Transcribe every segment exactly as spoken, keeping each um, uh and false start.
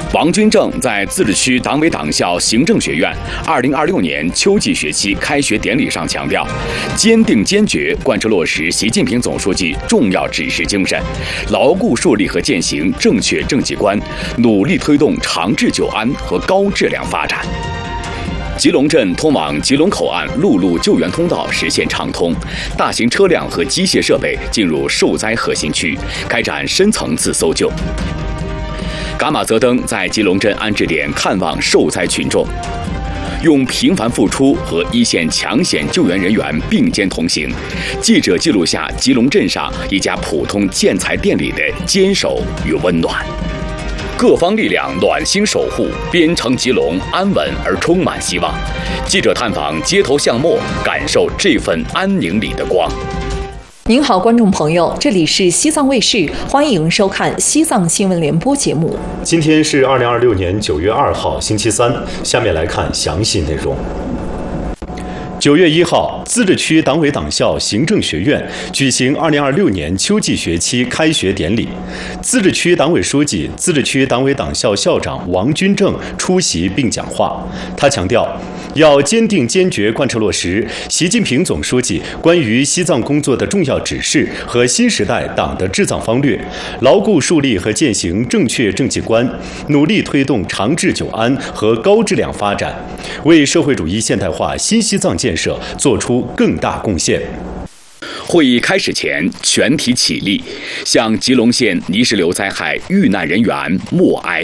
王军正在自治区党委党校行政学院二零二六年秋季学期开学典礼上强调，坚定坚决贯彻落实习近平总书记重要指示精神，牢固树立和践行正确政绩观，努力推动长治久安和高质量发展。吉隆镇通往吉隆口岸陆路救援通道实现畅通，大型车辆和机械设备进入受灾核心区，开展深层次搜救。噶玛泽登在吉隆镇安置点看望受灾群众，用平凡付出和一线抢险救援人员并肩同行。记者记录下吉隆镇上一家普通建材店里的坚守与温暖。各方力量暖心守护，边城吉隆安稳而充满希望。记者探访街头巷陌，感受这份安宁里的光。 您好，观众朋友，这里是西藏卫视，欢迎收看西藏新闻联播节目。 今天是二零二六年九月二号，星期三。下面来看详细内容。九月一号，自治区党委党校行政学院举行二零二六年秋季学期开学典礼。自治区党委书记、自治区党委党校校长王军正出席并讲话。他强调，要坚定坚决贯彻落实习近平总书记关于西藏工作的重要指示和新时代党的治藏方略，牢固树立和践行正确政绩观，努力推动长治久安和高质量发展，为社会主义现代化新西藏建设做出更大贡献。 会议开始前，全体起立，向吉隆县泥石流灾害遇难人员默哀。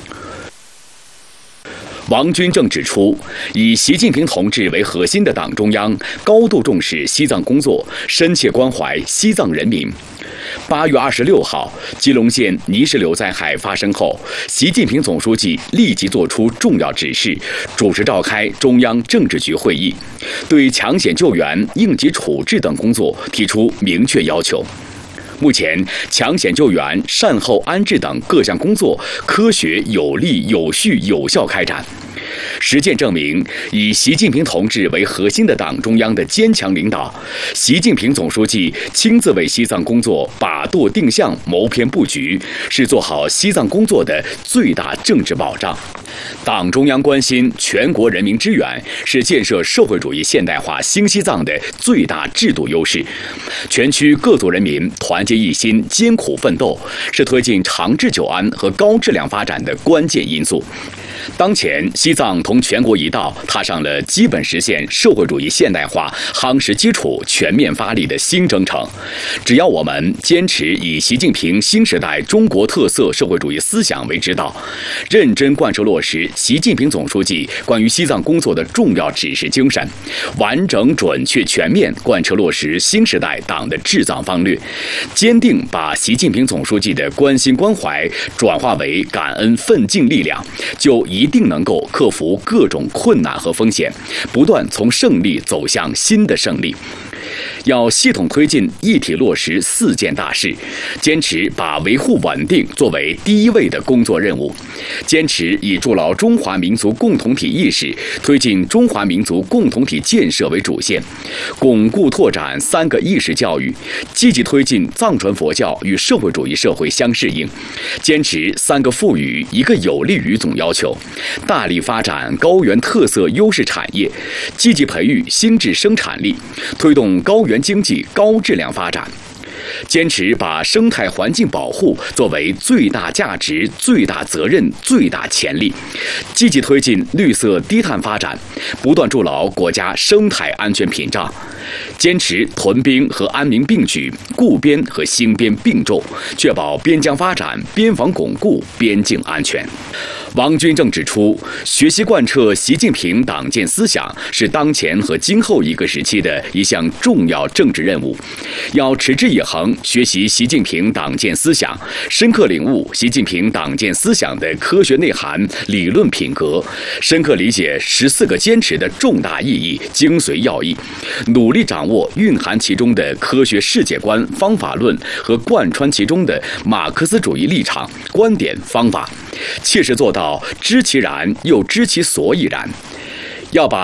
王军正指出，以习近平同志为核心的党中央高度重视西藏工作，深切关怀西藏人民。八月二十六号，吉隆县泥石流灾害发生后，习近平总书记立即作出重要指示，主持召开中央政治局会议，对抢险救援、应急处置等工作提出明确要求。目前，抢险救援、善后安置等各项工作科学、有力、有序、有效开展。实践证明，以习近平同志为核心的党中央的坚强领导，习近平总书记亲自为西藏工作把舵定向、谋篇布局，是做好西藏工作的最大政治保障。党中央关心全国人民支援，是建设社会主义现代化新西藏的最大制度优势。全区各族人民团结一心、艰苦奋斗，是推进长治久安和高质量发展的关键因素。当前，西藏同全国一道踏上了基本实现社会主义现代化夯实基础、全面发力的新征程。只要我们坚持以习近平新时代中国特色社会主义思想为指导，认真贯彻落实习近平总书记关于西藏工作的重要指示精神，完整、准确、全面贯彻落实新时代党的治藏方略，坚定把习近平总书记的关心关怀转化为感恩奋进力量，就一定能够克服各种困难和风险，不断从胜利走向新的胜利。要系统推进一体落实四件大事，坚持把维护稳定作为第一位的工作任务，坚持以筑牢中华民族共同体意识，推进中华民族共同体建设为主线，巩固拓展三个意识教育，积极推进藏传佛教与社会主义社会相适应，坚持三个富裕一个有利于总要求，大力发展高原特色优势产业，积极培育新质生产力，推动高原经济高质量发展，坚持把生态环境保护作为最大价值、最大责任、最大潜力，积极推进绿色低碳发展，不断筑牢国家生态安全屏障，坚持屯兵和安民并举，固边和兴边并重，确保边疆发展、边防巩固、边境安全。王军正指出，学习贯彻习近平党建思想是当前和今后一个时期的一项重要政治任务，要持之以恒学习习近平党建思想，深刻领悟习近平党建思想的科学内涵、理论品格，深刻理解十四个坚持的重大意义、精髓要义，努力掌握蕴含其中的科学世界观、方法论和贯穿其中的马克思主义立场、观点、方法，切实做到知其然又知其所以然。要把